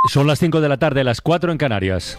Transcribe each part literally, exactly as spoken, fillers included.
Son las cinco de la tarde, las cuatro en Canarias.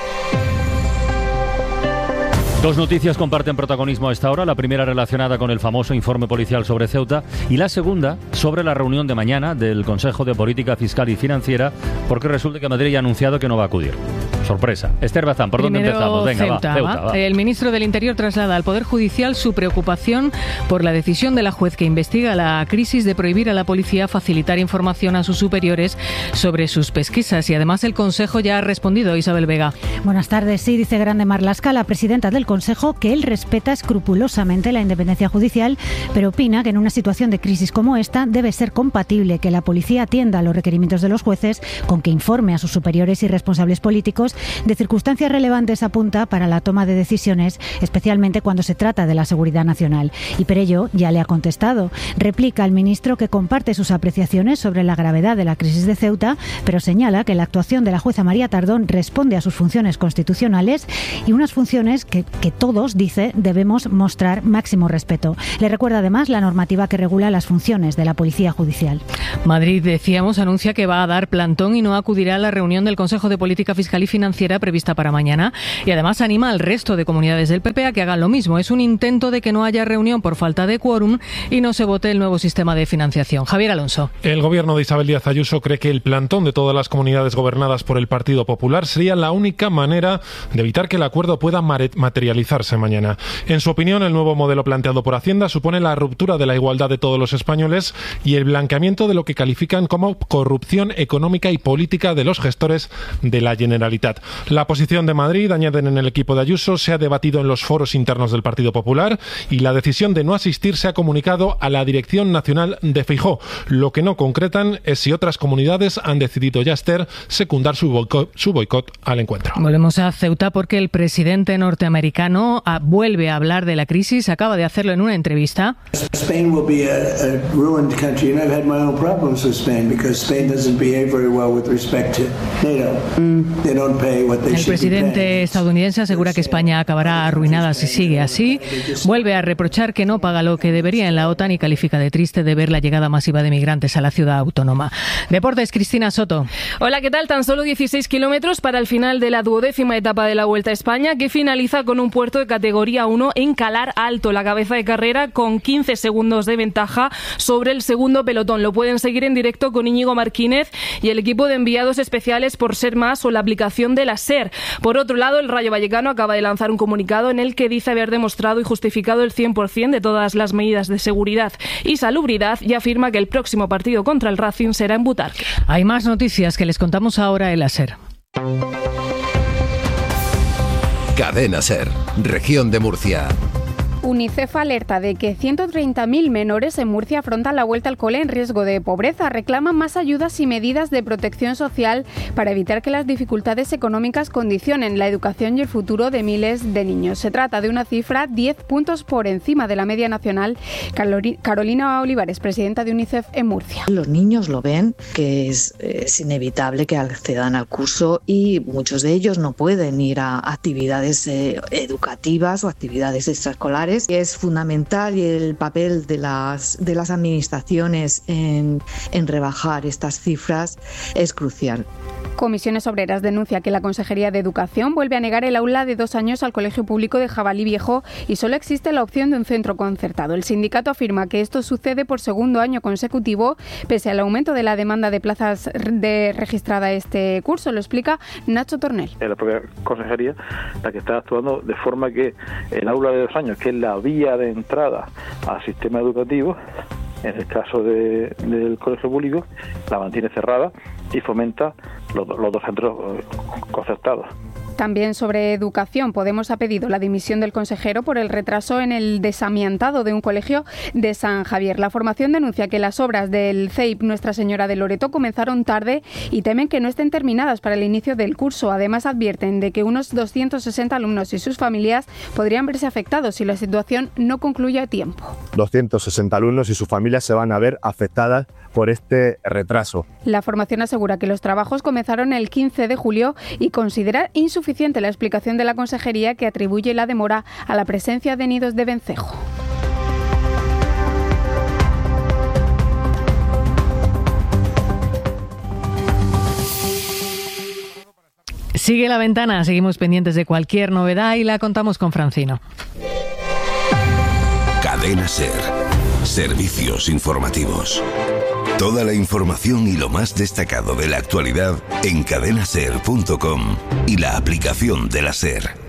Dos noticias comparten protagonismo a esta hora. La primera relacionada con el famoso informe policial sobre Ceuta y la segunda sobre la reunión de mañana del Consejo de Política Fiscal y Financiera, porque resulta que Madrid ya ha anunciado que no va a acudir. Sorpresa. Esther Bazán, ¿por dónde Primero, empezamos? Venga, Ceuta, va, Ceuta, va. El ministro del Interior traslada al Poder Judicial su preocupación por la decisión de la juez que investiga la crisis de prohibir a la policía facilitar información a sus superiores sobre sus pesquisas. Y además el Consejo ya ha respondido. Isabel Vega. Buenas tardes. Sí, dice Grande Marlaska, la presidenta del Consejo, que él respeta escrupulosamente la independencia judicial, pero opina que en una situación de crisis como esta debe ser compatible que la policía atienda a los requerimientos de los jueces con que informe a sus superiores y responsables políticos de circunstancias relevantes, apunta, para la toma de decisiones, especialmente cuando se trata de la seguridad nacional. Y por ello ya le ha contestado. Replica al ministro que comparte sus apreciaciones sobre la gravedad de la crisis de Ceuta, pero señala que la actuación de la jueza María Tardón responde a sus funciones constitucionales y unas funciones que, que todos, dice, debemos mostrar máximo respeto. Le recuerda además la normativa que regula las funciones de la Policía Judicial. Madrid, decíamos, anuncia que va a dar plantón y no acudirá a la reunión del Consejo de Política Fiscal y Financiera prevista para mañana, y además anima al resto de comunidades del P P a que hagan lo mismo. Es un intento de que no haya reunión por falta de quórum y no se vote el nuevo sistema de financiación. Javier Alonso. El gobierno de Isabel Díaz Ayuso cree que el plantón de todas las comunidades gobernadas por el Partido Popular sería la única manera de evitar que el acuerdo pueda materializarse mañana. En su opinión, el nuevo modelo planteado por Hacienda supone la ruptura de la igualdad de todos los españoles y el blanqueamiento de lo que califican como corrupción económica y política de los gestores de la Generalitat. La posición de Madrid, añaden en el equipo de Ayuso, se ha debatido en los foros internos del Partido Popular y la decisión de no asistir se ha comunicado a la Dirección Nacional de Feijóo. Lo que no concretan es si otras comunidades han decidido ya, Esther, secundar su boicot, su boicot al encuentro. Volvemos a Ceuta porque el presidente norteamericano a, vuelve a hablar de la crisis. Acaba de hacerlo en una entrevista. Spain will be a, a ruined country, and I've had my own problems with Spain because Spain doesn't behave very well with respect to NATO. They don't pay what they El presidente estadounidense asegura que España acabará arruinada si sigue así. Vuelve a reprochar que no paga lo que debería en la OTAN y califica de triste de ver la llegada masiva de migrantes a la ciudad autónoma. Deportes, Cristina Soto. Hola, ¿qué tal? Tan solo dieciséis kilómetros para el final de la duodécima etapa de la Vuelta a España, que finaliza con un puerto de categoría uno en Calar Alto, la cabeza de carrera, con quince segundos de ventaja sobre el segundo pelotón. Lo pueden seguir en directo con Íñigo Martínez y el equipo de enviados especiales por Ser Más o la aplicación de la SER. Por otro lado, el Rayo Vallecano acaba de lanzar un comunicado en el que dice haber demostrado y justificado el cien por ciento de todas las medidas de seguridad y salubridad y afirma que el próximo partido contra el Racing será en Butarque. Hay más noticias que les contamos ahora en la SER. Cadena SER, Región de Murcia. UNICEF alerta de que ciento treinta mil menores en Murcia afrontan la vuelta al cole en riesgo de pobreza. Reclaman más ayudas y medidas de protección social para evitar que las dificultades económicas condicionen la educación y el futuro de miles de niños. Se trata de una cifra diez puntos por encima de la media nacional. Carolina Olivares, presidenta de UNICEF en Murcia. Los niños lo ven, que es, es inevitable que accedan al curso y muchos de ellos no pueden ir a actividades eh, educativas o actividades extraescolares. Es fundamental y el papel de las, de las administraciones en, en rebajar estas cifras es crucial. Comisiones Obreras denuncia que la Consejería de Educación vuelve a negar el aula de dos años al Colegio Público de Jabalí Viejo y solo existe la opción de un centro concertado. El sindicato afirma que esto sucede por segundo año consecutivo, pese al aumento de la demanda de plazas de registrada este curso. Lo explica Nacho Tornel. Es la propia Consejería la que está actuando de forma que el aula de dos años, que es la vía de entrada al sistema educativo, en el caso de, del colegio público, la mantiene cerrada y fomenta los, los dos centros concertados. También sobre educación, Podemos ha pedido la dimisión del consejero por el retraso en el desamiantado de un colegio de San Javier. La formación denuncia que las obras del C E I P Nuestra Señora de Loreto comenzaron tarde y temen que no estén terminadas para el inicio del curso. Además, advierten de que unos doscientos sesenta alumnos y sus familias podrían verse afectados si la situación no concluye a tiempo. doscientos sesenta alumnos y sus familias se van a ver afectadas por este retraso. La formación asegura que los trabajos comenzaron el quince de julio y considera insuficiente la explicación de la consejería, que atribuye la demora a la presencia de nidos de vencejo. Sigue La Ventana, seguimos pendientes de cualquier novedad y la contamos con Francino. Cadena SER. Servicios informativos. Toda la información y lo más destacado de la actualidad en cadena ser punto com y la aplicación de la SER.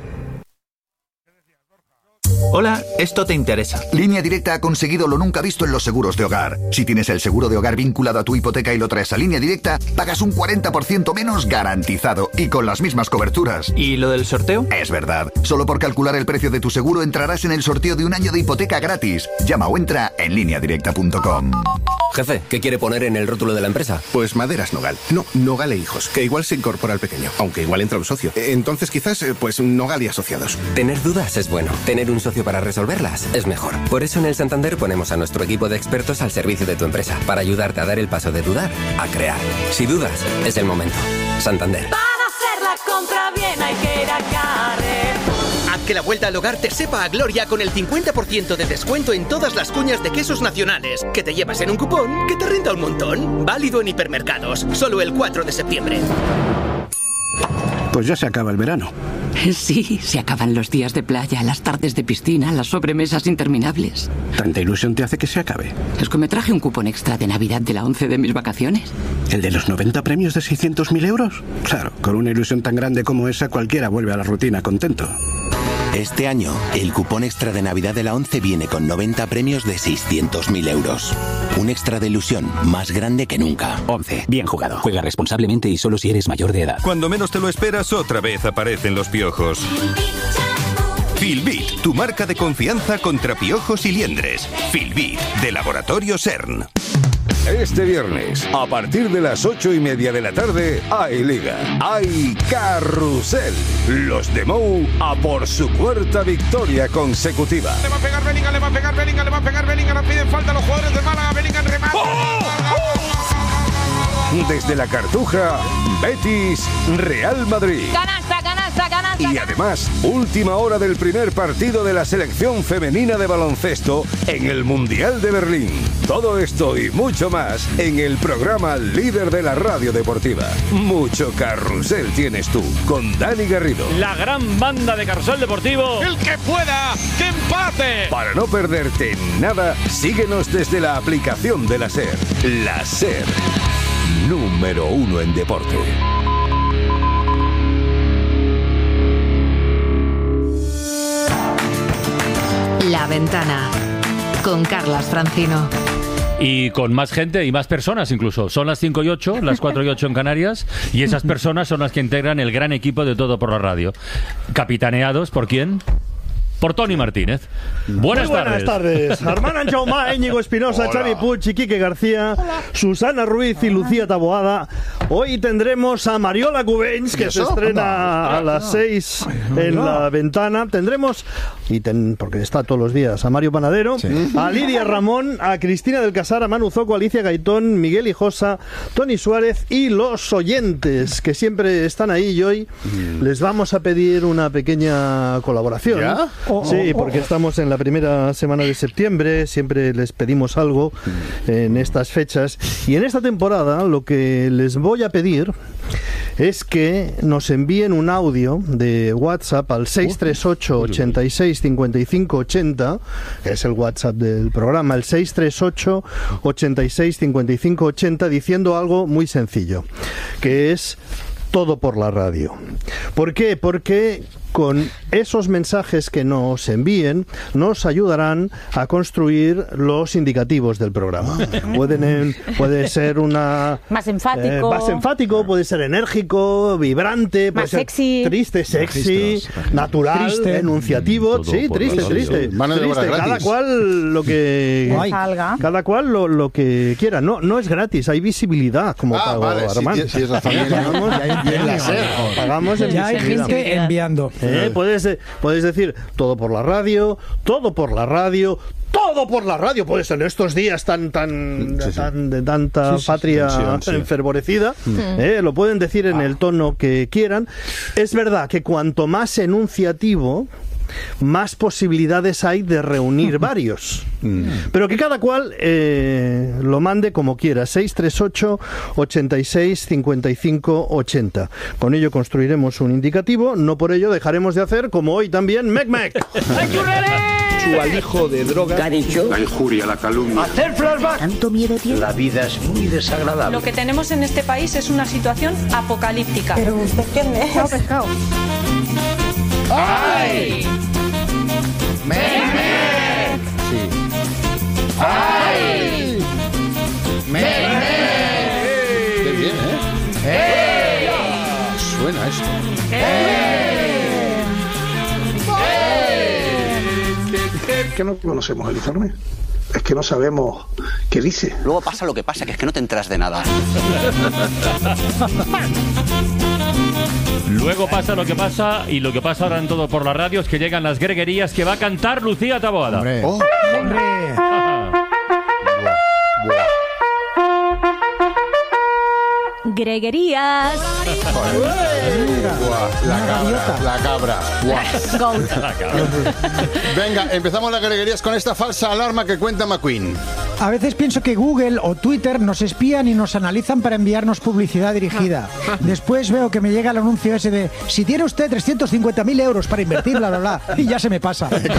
Hola, esto te interesa. Línea Directa ha conseguido lo nunca visto en los seguros de hogar. Si tienes el seguro de hogar vinculado a tu hipoteca y lo traes a Línea Directa, pagas un cuarenta por ciento menos garantizado y con las mismas coberturas. ¿Y lo del sorteo? Es verdad. Solo por calcular el precio de tu seguro entrarás en el sorteo de un año de hipoteca gratis. Llama o entra en línea directa punto com. Jefe, ¿qué quiere poner en el rótulo de la empresa? Pues Maderas Nogal. No, Nogal e Hijos, que igual se incorpora al pequeño, aunque igual entra un socio. Entonces quizás, pues Nogal y Asociados. Tener dudas es bueno. Tener un socio para resolverlas es mejor. Por eso en el Santander ponemos a nuestro equipo de expertos al servicio de tu empresa, para ayudarte a dar el paso de dudar a crear. Si dudas, es el momento. Santander. Para hacer la compra bien hay que ir a Carrer. Haz que la vuelta al hogar te sepa a gloria con el cincuenta por ciento de descuento en todas las cuñas de quesos nacionales, que te llevas en un cupón que te renta un montón. Válido en hipermercados, solo el cuatro de septiembre. Pues ya se acaba el verano. Sí, se acaban los días de playa, las tardes de piscina, las sobremesas interminables. ¿Tanta ilusión te hace que se acabe? Es que me traje un cupón extra de Navidad de la once de mis vacaciones. ¿El de los noventa premios de seiscientos mil euros? Claro, con una ilusión tan grande como esa cualquiera vuelve a la rutina contento. Este año, el cupón extra de Navidad de la once viene con noventa premios de seiscientos mil euros. Un extra de ilusión más grande que nunca. once. Bien jugado. Juega responsablemente y solo si eres mayor de edad. Cuando menos te lo esperas, otra vez aparecen los piojos. Filbit, tu marca de confianza contra piojos y liendres. Filbit, de Laboratorio CERN. Este viernes, a partir de las ocho y media de la tarde, hay Liga, hay Carrusel. Los de Mou a por su cuarta victoria consecutiva. Le va a pegar Bellingham, le va a pegar Bellingham, le va a pegar Bellingham, nos piden falta los jugadores de Málaga, Bellingham remata. ¡Oh! ¡Oh! Desde la Cartuja, Betis, Real Madrid. Canasta, canasta, canasta. Y además, última hora del primer partido de la selección femenina de baloncesto en el Mundial de Berlín. Todo esto y mucho más en el programa líder de la radio deportiva. Mucho carrusel tienes tú, con Dani Garrido. La gran banda de Carrusel Deportivo. ¡El que pueda! ¡Que empate! Para no perderte nada, síguenos desde la aplicación de la SER. La SER, número uno en deporte. La Ventana, con Carlas Francino. Y con más gente y más personas incluso. Son las cinco y ocho, las cuatro y ocho en Canarias, y esas personas son las que integran el gran equipo de Todo por la Radio. Capitaneados, ¿por quién? Por Toni Martínez. Buenas, Muy buenas tardes. tardes. Armand Anjaumá, Íñigo Espinosa, Xavi Puig y Quique García, Hola. Susana Ruiz y Lucía Taboada. Hoy tendremos a Mariola Cubells, que se estrena a las seis en La Ventana. Tendremos, y ten, porque está todos los días, a Mario Panadero, sí. a Lidia Ramón, a Cristina del Casar, a Manu Zoco, a Alicia Gaitón, Miguel Hijosa, Tony Suárez y los oyentes, que siempre están ahí, y hoy mm. les vamos a pedir una pequeña colaboración. ¿Ya? Oh, sí, porque estamos en la primera semana de septiembre, siempre les pedimos algo en estas fechas, y en esta temporada lo que les voy a pedir es que nos envíen un audio de WhatsApp al seis tres ocho, ochenta y seis, cincuenta y cinco ochenta, que es el WhatsApp del programa, el seis tres ocho, ochenta y seis, cincuenta y cinco ochenta, diciendo algo muy sencillo, que es Todo por la Radio. ¿Por qué? Porque con esos mensajes que nos envíen nos ayudarán a construir los indicativos del programa. Pueden, puede ser una... Más enfático. Eh, más enfático, puede ser enérgico, vibrante, puede más ser sexy. Triste, sexy, natural, triste. Enunciativo. Todo sí, triste, triste. triste. Cada cual lo que... Salga. Cada cual lo, lo que quiera. No, no es gratis, hay visibilidad, como ah, pago vale, Armand. Si, si es la familia. Pagamos, pagamos en ya hay gente enviando. Eh, puedes, puedes decir todo por la radio, todo por la radio, todo por la radio. Puede ser en estos días tan tan, sí, sí. tan de tanta sí, sí, patria tensión, sí. enfervorecida. Sí. Eh, lo pueden decir en ah. el tono que quieran. Es verdad que cuanto más enunciativo, más posibilidades hay de reunir varios. Pero que cada cual eh, lo mande como quiera. seis tres ocho, ochenta y seis, cincuenta y cinco, ochenta. Con ello construiremos un indicativo. No por ello dejaremos de hacer, como hoy también, Mec Mec. Su alijo de droga. ¿Qué ha dicho? La injuria, la calumnia. Hacer flashback. ¿Tanto miedo tiene? La vida es muy desagradable. Lo que tenemos en este país es una situación apocalíptica. Pero usted quién es. No, pescado. ¡Ay! ¡Mec Mec! Sí. ¡Ay! ¡Mec Mec! Qué bien, ¿eh? ¡Eh! Suena esto. ¡Eh! ¿Es que no conocemos el informe? Es que no sabemos qué dice. Luego pasa lo que pasa, que es que no te enteras de nada. Luego pasa lo que pasa, y lo que pasa ahora en todo por la radio es que llegan las greguerías que va a cantar Lucía Taboada. ¡Hombre! Oh. ¡Hombre! Greguerías. La cabra, la cabra. La cabra. Venga, empezamos las greguerías con esta falsa alarma que cuenta McQueen. A veces pienso que Google o Twitter nos espían y nos analizan para enviarnos publicidad dirigida. Después veo que me llega el anuncio ese de si tiene usted trescientos cincuenta mil euros para invertir, bla, bla, bla, y ya se me pasa.